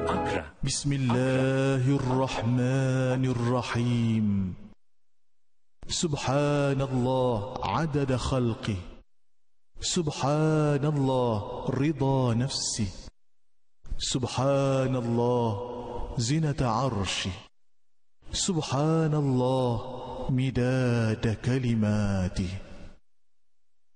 بسم الله الرحمن الرحيم. سبحان الله عدد خلقه، سبحان الله رضا نفسه، سبحان الله زنة عرشه، سبحان الله مداد كلماته.